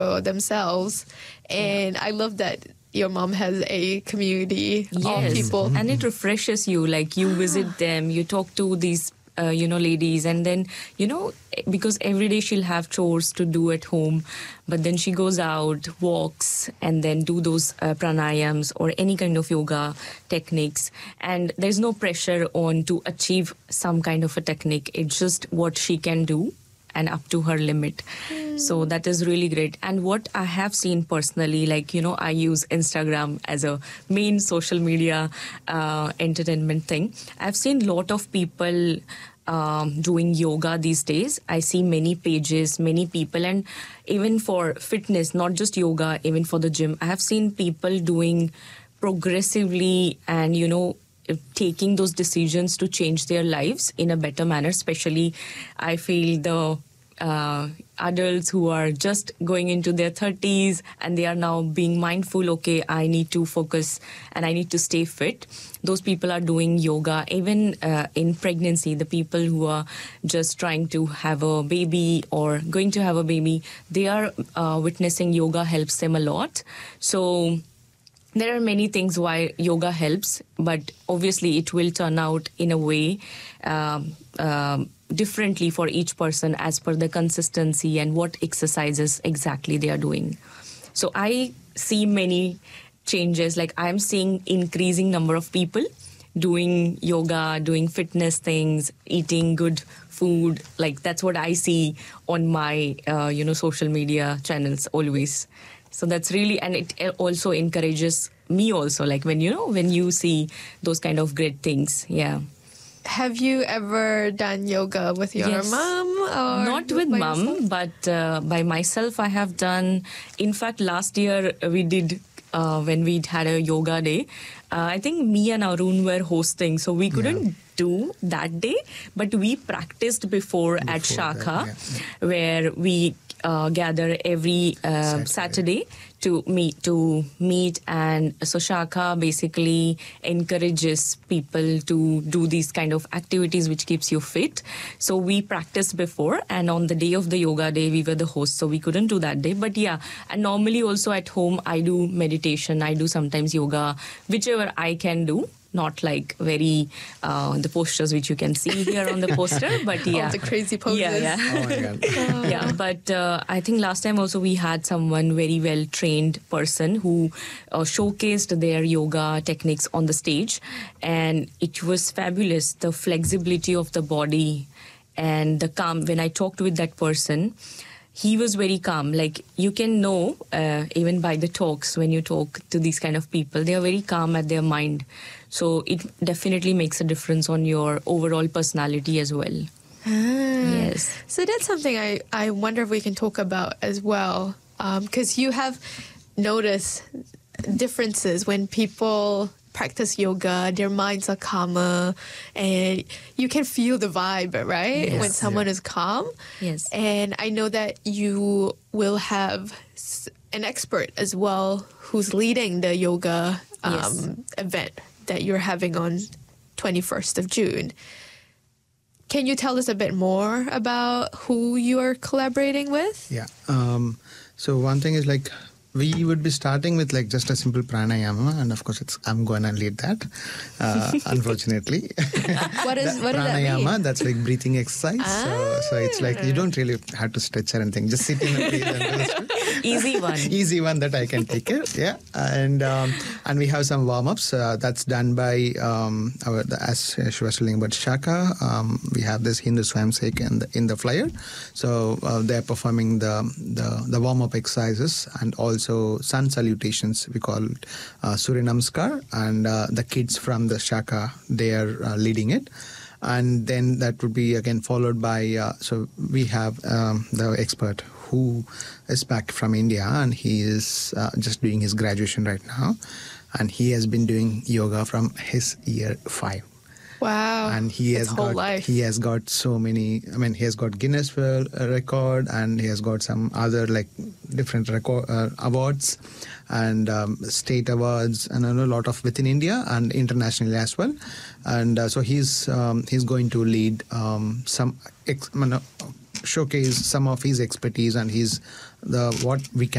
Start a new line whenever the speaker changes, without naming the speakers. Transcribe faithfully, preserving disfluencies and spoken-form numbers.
uh, themselves. And yeah. I love that your mom has a community
yes.
of people.
And it refreshes you. Like, you visit them, you talk to these, uh, you know, ladies. And then, you know, because every day she'll have chores to do at home. But then she goes out, walks, and then do those uh, pranayams or any kind of yoga techniques. And there's no pressure on to achieve some kind of a technique. It's just what she can do and up to her limit. Mm. So that is really great. And what I have seen personally, like, you know, I use Instagram as a main social media uh, entertainment thing. I've seen a lot of people um, doing yoga these days. I see many pages, many people, and even for fitness, not just yoga, even for the gym, I have seen people doing progressively and, you know, taking those decisions to change their lives in a better manner. Especially, I feel the uh, adults who are just going into their thirties and they are now being mindful, okay, I need to focus and I need to stay fit. Those people are doing yoga. Even uh, in pregnancy, the people who are just trying to have a baby or going to have a baby, they are uh, witnessing yoga helps them a lot. So there are many things why yoga helps, but obviously it will turn out in a way um, um, differently for each person as per the consistency and what exercises exactly they are doing. So I see many changes, like I'm seeing increasing number of people doing yoga, doing fitness things, eating good food. Like that's what I see on my, uh, you know, social media channels always. So that's really, and it also encourages me also, like when, you know, when you see those kind of great things. Yeah.
Have you ever done yoga with your
yes.
mom? Or
Not with mom,
yourself?
but uh, by myself I have done. In fact, last year we did, uh, when we had a yoga day, uh, I think me and Arun were hosting, so we couldn't yeah. do that day, but we practiced before, before at Shaka, that, yeah. where we uh, gather every uh, Saturday. Saturday to meet to meet and so Shaka basically encourages people to do these kind of activities which keeps you fit. So we practiced before, and on the day of the yoga day we were the host, so we couldn't do that day. But yeah, and normally also at home I do meditation, I do sometimes yoga, whichever I can do. Not like very uh, the postures which you can see here on the poster, but yeah,
all the crazy poses.
Yeah, yeah.
Oh my God.
Yeah, but uh, I think last time also we had someone very well trained person who uh, showcased their yoga techniques on the stage, and it was fabulous. The flexibility of the body and the calm. When I talked with that person, he was very calm. Like you can know uh, even by the talks, when you talk to these kind of people, they are very calm at their mind. So it definitely makes a difference on your overall personality as well.
Ah,
yes.
So that's something I, I wonder if we can talk about as well. Because um, you have noticed differences when people practice yoga, their minds are calmer, and you can feel the vibe, right?
Yes.
When someone
Yeah.
is calm.
Yes.
And I know that you will have an expert as well who's leading the yoga um,
Yes.
event that you're having on twenty-first of June. Can you tell us a bit more about who you are collaborating with?
Yeah. Um, so one thing is like, we would be starting with like just a simple pranayama, and of course, it's I'm going to lead that. Uh, unfortunately,
What is what does that
pranayama?
mean?
That's like breathing exercise.
Ah.
So, so it's like you don't really have to stretch or anything. Just sit in and breathe. And just,
Easy one.
Easy one that I can take care. Yeah, and um, and we have some warm ups. Uh, that's done by um, our the, as she was telling about Shaka. Um, we have this Hindu Swamsek in the in the flyer. So uh, they're performing the the, the warm up exercises and also. So sun salutations, we call it uh, Surya Namaskar, and uh, the kids from the Shaka, they are uh, leading it. And then that would be again followed by, uh, so we have um, the expert who is back from India, and he is uh, just doing his graduation right now. And he has been doing yoga from his year five.
Wow.
And he
His
has
whole
got
life.
he has got so many. I mean, he has got Guinness World Record, and he has got some other like different record uh, awards and um, state awards, and a lot of within India and internationally as well. And uh, so he's um, he's going to lead um, some ex- showcase some of his expertise and his the what we can